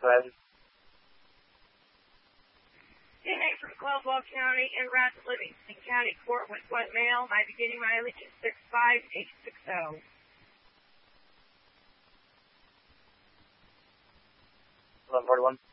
Go ahead. DNA from Caldwell County en route to Livingston County Court with what mail? My beginning mileage is 65860. 1141.